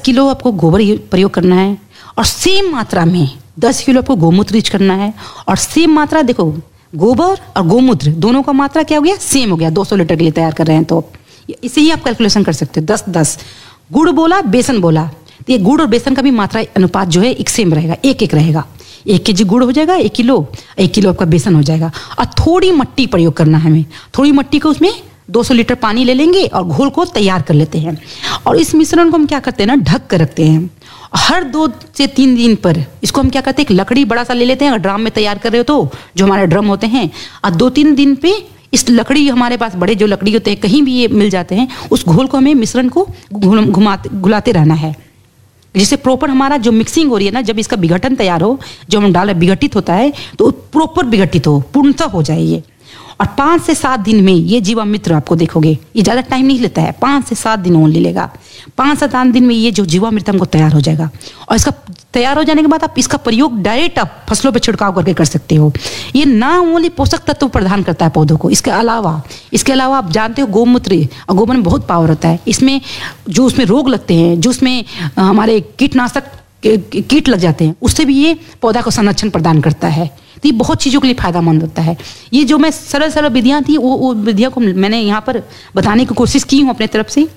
Kilo आपको गोबर प्रयोग करना है और सेम मात्रा में 10 किलो आपको गोमूत्र यूज करना है। और सेम मात्रा देखो, गोबर और गोमूत्र दोनों का मात्रा क्या हो गया, सेम हो गया। 200 लीटर के लिए तैयार कर रहे हैं तो इसे ही आप कैलकुलेशन कर सकते हो। 10-10 गुड़ बोला, बेसन बोला, तो ये गुड़ और बेसन का भी मात्रा अनुपात जो है एक सेम रहेगा, 1-1 रहेगा। 1 केजी गुड़ हो जाएगा 1 किलो, 1 किलो आपका बेसन हो जाएगा। और थोड़ी मट्टी प्रयोग करना है हमें, थोड़ी मट्टी को उसमें 200 लीटर पानी ले लेंगे और घोल को तैयार कर लेते हैं। और इस मिश्रण को हम क्या करते हैं ना, ढक कर रखते हैं। हर 2 से 3 दिन पर इसको हम क्या करते हैं, एक लकड़ी बड़ा सा ले लेते हैं। अगर ड्राम में तैयार कर रहे हो तो जो हमारे ड्रम होते हैं, और 2-3 दिन पे इस लकड़ी, हमारे पास बड़े जो लकड़ी होते हैं कहीं भी ये मिल जाते हैं, उस घोल को हमें मिश्रण को घुलाते रहना है, जिससे प्रॉपर हमारा जो मिक्सिंग हो रही है ना, जब इसका विघटन तैयार हो, जो हम डाला विघटित होता है तो प्रॉपर विघटित हो, पूर्णतः हो जाए ये। और 5 से 7 दिन में ये जीवामृत आपको देखोगे, ये ज़्यादा टाइम नहीं लेता है, 5 से 7 दिन ओनली लेगा। 5 से 7 दिन में ये जो जीवामृत हमको तैयार हो जाएगा। और इसका तैयार हो जाने के बाद आप इसका प्रयोग डायरेक्ट आप फसलों पे छिड़काव करके कर सकते हो। ये ना ओनली पोषक तत्व प्रदान करता है पौधों को, इसके अलावा आप जानते हो गोमूत्र और गोबर में बहुत पावर होता है। इसमें जो उसमें रोग लगते हैं, जो उसमें हमारे कीटनाशक कीट लग जाते हैं, उससे भी ये पौधा को संरक्षण प्रदान करता है। तो ये बहुत चीज़ों के लिए फायदेमंद होता है। ये जो मैं सरल विधियाँ थी वो विधियों को मैंने यहाँ पर बताने की कोशिश की हूँ अपने तरफ से।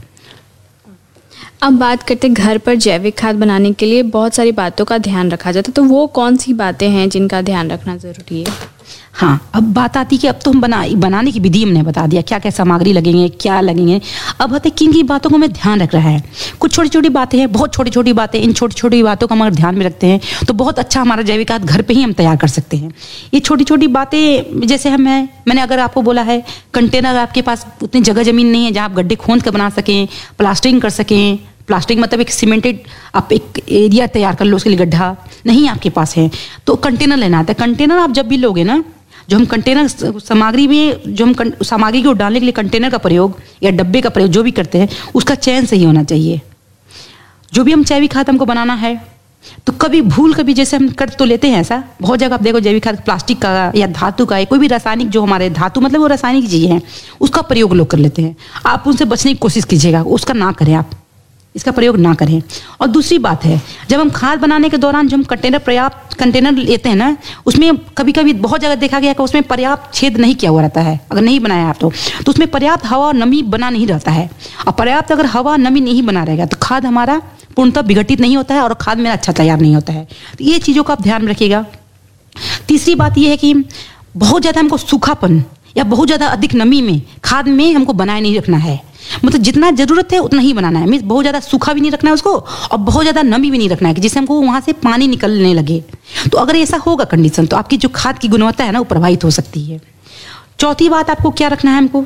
अब बात करते हैं घर पर जैविक खाद बनाने के लिए बहुत सारी बातों का ध्यान रखा जाता है, तो वो कौन सी बातें हैं जिनका ध्यान रखना ज़रूरी है? हाँ, अब बात आती है कि अब तो हम बनाने की विधि हमने बता दिया, क्या क्या सामग्री लगेंगे, क्या लगेंगे। अब आते किन की बातों को हमें ध्यान रख रहा है। कुछ छोटी छोटी बातें हैं, बहुत छोटी छोटी बातें। इन छोटी छोटी बातों को हम अगर ध्यान में रखते हैं तो बहुत अच्छा हमारा जैविक खाद घर पे ही हम तैयार कर सकते हैं। ये छोटी छोटी बातें जैसे मैंने अगर आपको बोला है, कंटेनर आपके पास उतनी जगह जमीन नहीं है जहाँ आप गड्ढे खोद कर बना सकें, प्लास्टरिंग कर सकें। प्लास्टिक मतलब एक सीमेंटेड आप एक एरिया तैयार कर लो, उसके लिए गड्ढा नहीं आपके पास है तो कंटेनर लेना आता है। कंटेनर आप जब भी लोगे ना, जो हम कंटेनर सामग्री में जो हम सामग्री को डालने के लिए कंटेनर का प्रयोग या डब्बे का प्रयोग जो भी करते हैं, उसका चयन सही होना चाहिए। जो भी हम जैविक खाद हमको बनाना है तो कभी जैसे हम कर तो लेते हैं ऐसा, बहुत जगह आप देखो जैविक खाद प्लास्टिक का या धातु का या कोई भी रासायनिक, जो हमारे धातु मतलब वो रासायनिक चीज़ें हैं, उसका प्रयोग लोग कर लेते हैं। आप उनसे बचने की कोशिश कीजिएगा, उसका ना करें, आप इसका प्रयोग ना करें। और दूसरी बात है, जब हम खाद बनाने के दौरान जो हम पर्याप्त कंटेनर लेते हैं ना, उसमें कभी कभी बहुत जगह देखा गया कि उसमें पर्याप्त छेद नहीं किया हुआ रहता है। अगर नहीं बनाया आप तो उसमें पर्याप्त हवा और नमी बना नहीं रहता है। और पर्याप्त अगर हवा नमी नहीं बना रहेगा तो खाद हमारा पूर्णतः विघटित नहीं होता है और खाद मेरा अच्छा तैयार नहीं होता है। तो ये चीज़ों का आप ध्यान रखिएगा। तीसरी बात ये है कि बहुत ज़्यादा हमको सूखापन या बहुत ज़्यादा अधिक नमी में खाद में हमको बनाए नहीं रखना है। मतलब जितना ज़रूरत है उतना ही बनाना है। मीन्स बहुत ज़्यादा सूखा भी नहीं रखना है उसको और बहुत ज़्यादा नमी भी नहीं रखना है कि जिससे हमको वहाँ से पानी निकलने लगे। तो अगर ऐसा होगा कंडीशन तो आपकी जो खाद की गुणवत्ता है ना वो प्रभावित हो सकती है। चौथी बात आपको क्या रखना है, हमको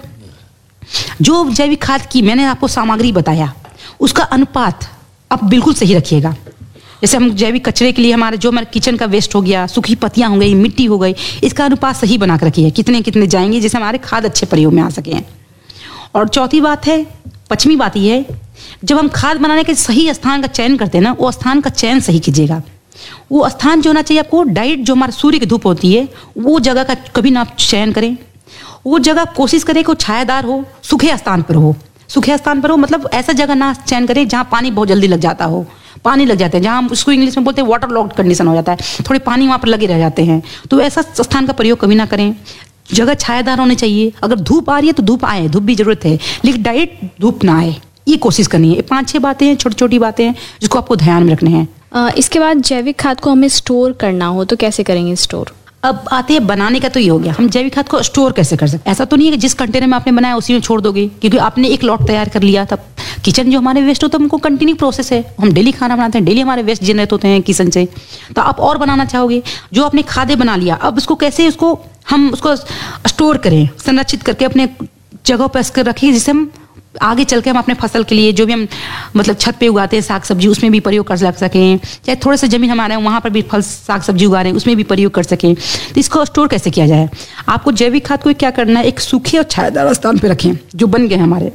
जो जैविक खाद की मैंने आपको सामग्री बताया उसका अनुपात आप बिल्कुल सही रखिएगा। जैसे हम जैविक कचरे के लिए जो हमारे किचन का वेस्ट हो गया, सूखी पत्तियाँ हो गई, मिट्टी हो गई, इसका अनुपात सही बना कर रखिए, कितने कितने जाएंगे जिससे हमारे खाद अच्छे प्रयोग में आ सकें। और चौथी बात है, पांचवी बात ये है, जब हम खाद बनाने के सही स्थान का चयन करते हैं ना, वो स्थान का चयन सही कीजिएगा। वो स्थान जो होना चाहिए आपको डायरेक्ट जो हमारे सूर्य की धूप होती है वो जगह का कभी ना आप चयन करें। वो जगह कोशिश करें कि छायादार हो, सूखे स्थान पर हो। सूखे स्थान पर हो मतलब ऐसा जगह ना चयन करें जहाँ पानी बहुत जल्दी लग जाता हो, पानी लग जाते हैं, जहाँ हम उसको इंग्लिश में बोलते हैं वाटर लॉक्ड कंडीशन हो जाता है, थोड़े पानी वहाँ पर लगे रह जाते हैं। तो ऐसा स्थान का प्रयोग कभी ना करें। जगह छायादार होनी चाहिए। अगर धूप आ रही है तो धूप आए, धूप भी जरूरत है, लेकिन डायरेक्ट धूप ना आए, ये कोशिश करनी है। 5-6 बातें हैं, छोटी छोटी बातें हैं जिसको आपको ध्यान में रखने हैं। इसके बाद जैविक खाद को हमें स्टोर करना हो तो कैसे करेंगे स्टोर? अब आते हैं बनाने का, तो ये हो गया हम जैविक खाद को स्टोर कैसे कर सकते हैं। ऐसा तो नहीं है कि जिस कंटेनर में आपने बनाया उसी में छोड़ दोगे, क्योंकि आपने एक लॉट तैयार कर लिया। तब किचन जो हमारे वेस्ट होता है हमको कंटिन्यू प्रोसेस है, हम डेली खाना बनाते हैं, डेली हमारे वेस्ट जनरेट होते हैं किचन से। तो आप और बनाना चाहोगे, जो आपने खाद्य बना लिया, अब उसको कैसे हम उसको स्टोर करें, संरक्षित करके अपने जगह पर रखें, जिससे हम आगे चल के हम अपने फसल के लिए जो भी हम मतलब छत पे उगाते हैं साग सब्जी, उसमें भी प्रयोग कर सकें। चाहे थोड़े से जमीन हमारे वहाँ पर भी फल साग सब्जी उगा रहे हैं, उसमें भी प्रयोग कर सकें। तो इसको स्टोर कैसे किया जाए? आपको जैविक खाद को क्या करना है, एक सूखे और छायादार स्थान पे रखें जो बन गए हमारे,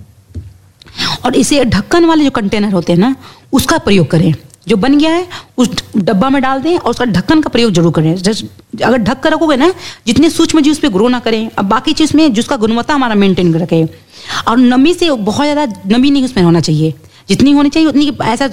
और इसे ढक्कन वाले जो कंटेनर होते हैं ना उसका प्रयोग करें। जो बन गया है उस डब्बा में डाल दें और उसका ढक्कन का प्रयोग जरूर करें। अगर ढक कर रखोगे ना, जितने सूक्ष्म जीव उस पर ग्रो ना करें। अब बाकी चीज़ में जिसका गुणवत्ता हमारा मेंटेन रखें। और नमी से बहुत ज़्यादा नमी नहीं उसमें होना चाहिए, जितनी होनी चाहिए उतनी। ऐसा